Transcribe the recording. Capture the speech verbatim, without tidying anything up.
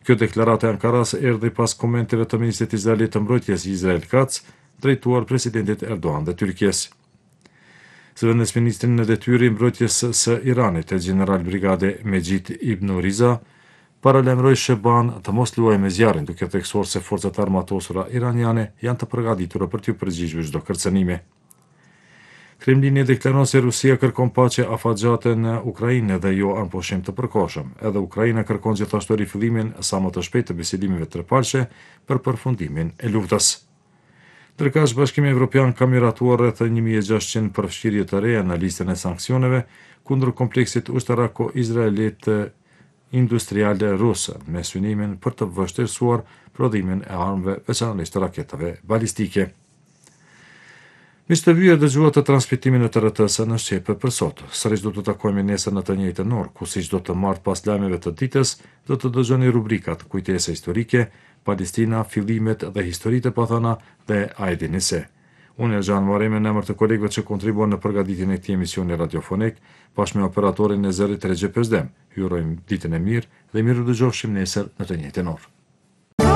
Kjo deklaratë e Ankaras erdhi pas komenteve të ministrit izraelit të mbrojtjes Israel Katz, drejtuar presidentit Erdogan dhe Tyrkisë. Zëvendës ministrin në detyri i mbrojtjes së Iranit, e general brigade Mejid Ibn Riza, paralajmëroi Sheban të mos luajë me zjarrin, duke theksuar se forcat armatosura iraniane janë të përgatitura për t'u përgjigjur çdo kërcënimi. Kremlini deklaron se Rusia kërkon paqe afatgjate në Ukrainë dhe jo anëpushim të përkohshëm. Edhe Ukraina kërkon gjithashtu rifillimin sa më të shpejtë të bisedimeve trepalçe për përfundimin e luftës. Ndërkësh Bashkimi Evropian ka miratuar rreth një mijë e gjashtëqind përfshirje të reja në listën e sanksioneve kundër kompleksit ushtarako-izraelit industriale ruse, me synimin për të vështirësuar prodhimin e armëve, veçanërisht të raketave balistike. Miq të vyer, dëgjuat të transmitimin e T R T-s në Shqip për sot. Sërish do të takojmë nesër në të njëjtën orë, ku siç do të martë pas lajmeve të ditës, do të dëgjoni rubrikat Kujtesa historike, Palestina, fillimet dhe historitë e pathana dhe A e dini se. Unë Erxhan Muharrem në emër të kolegëve që kontribuan në përgatitjen e këtij emisioni radiofonik, bashkë me operatorin e zërit Recep Özdem. Ju urojmë ditën e mirë dhe miru dëgjofshim nesër në të njëjtën orë.